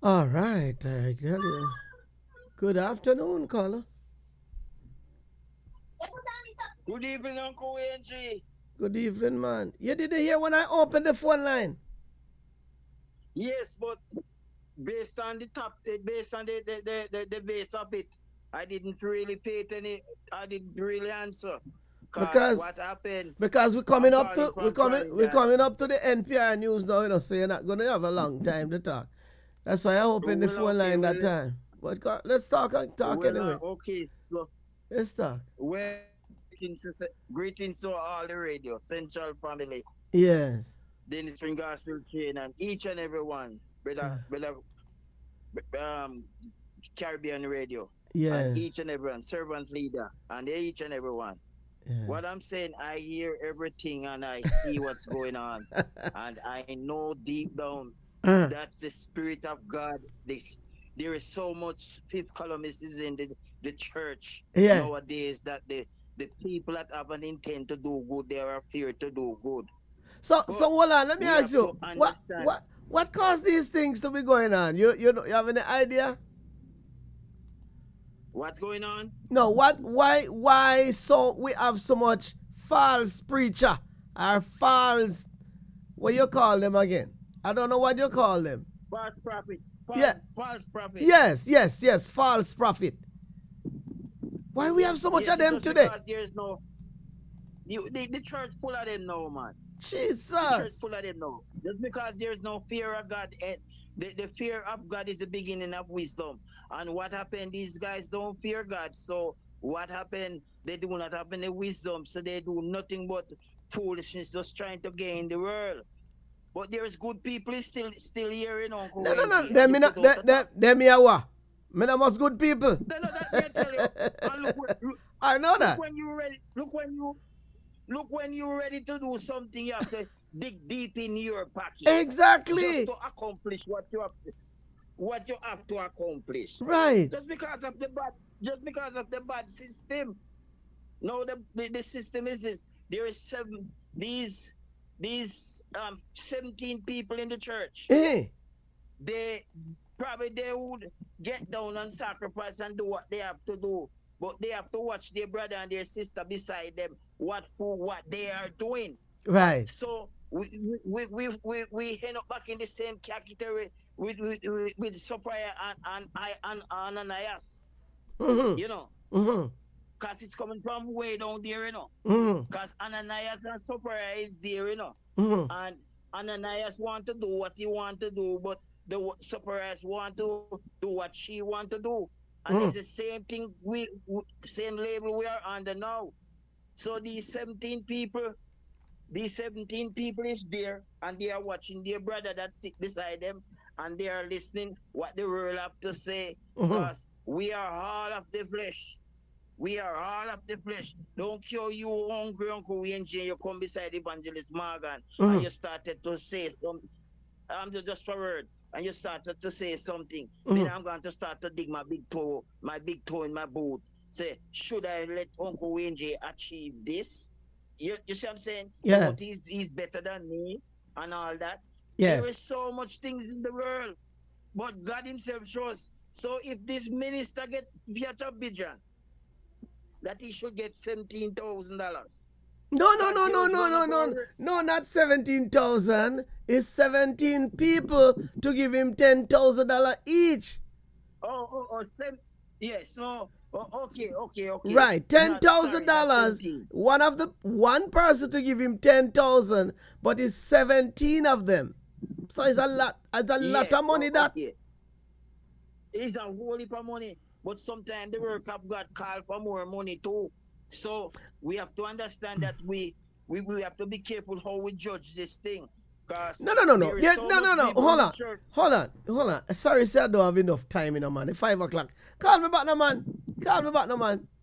All right, I tell you. Good afternoon, caller. Good evening, Uncle Angie. Good evening, man. You didn't hear when I opened the phone line? Yes, but based on the top, based on the base of it, I didn't really pay it any. I didn't really answer. Cause Because what happened? because we're I'm coming up calling to we're from coming we're Trinidad. coming up to the NPR news now, so you're not gonna have a long time to talk. That's why I opened the Well, phone okay, line that well, time. But let's talk anyway. okay. So, Let's talk. well, greetings to all the radio, Central family, Yes. Dennis Spring Gospel Chain, and each and every one, brother, um, Caribbean Radio, and Yeah. each and everyone, servant leader, and each and everyone. Yeah. What I'm saying, I hear everything and I see what's going on, and I know deep down Uh, that's the spirit of God. There is so much fifth columnists in the church yeah. nowadays that the people that have an intent to do good, they are here to do good. So But hold on, let me we ask have to you, understand what caused these things to be going on? You have any idea? what's going on. No, why so we have so much false preacher or false, what you call them again? I don't know what you call them. False prophet, Yeah. false prophet. Yes, false prophet. Why we have so much Yes, of them just today? because there is no the church full of them now, man. The church Jesus. full of them now. Just because there's no fear of God, and the fear of God is the beginning of wisdom. And what happened? These guys don't fear God. So what happened? They do not have any wisdom. So they do nothing but foolishness, just trying to gain the world. But there's good people still here, you know, Uncle No. Wendy, and Them you me put not out the top. them me a what? Me not must good people. They know that they tell you. And I know look that. when you ready. Look when you're ready to do something, you have to dig deep in your pocket Exactly. just to accomplish what you have to accomplish. Right. Just because of the bad system. No, the system is this. There is these 17 people in the church. Eh. They would get down and sacrifice and do what they have to do. But they have to watch their brother and their sister beside them what they are doing. Right. So we end up back in the same category with Sophia and Ananias. Mm-hmm. You know, Mm-hmm. because it's coming from way down there, you know. Mm-hmm. Because Ananias and Sophia is there, you know. Mm-hmm. And Ananias want to do what he want to do, but the Sophia want to do what she want to do. And it's the same thing, same label we are under now. So these 17 people is there, and they are watching their brother that sit beside them, and they are listening what the world have to say, because we are all of the flesh. We are all of the flesh. Don't care you hungry, Uncle Wendy, you come beside Evangelist Morgan, and you started to say something. I'm just a word. And you started to say something. Then I'm going to start to dig my big toe in my boot. Say, should I let Uncle Wendy achieve this? You see what I'm saying? Yeah. But he's better than me and all that. Yeah. There is so much things in the world. But God himself shows. So if this minister get a vision that he should get $17,000. No, not 17,000. It's 17 people to give him $10,000 each. Yes. So okay. Right, $10,000. One person to give him 10,000, but it's 17 of them. So it's a lot. It's a lot of money. That it's a whole heap of money. But sometimes the work of God call for more money too. So we have to understand that we have to be careful how we judge this thing. No. Hold on. Sorry, sir, I don't have enough time, man. It's 5 o'clock. Call me back, no man.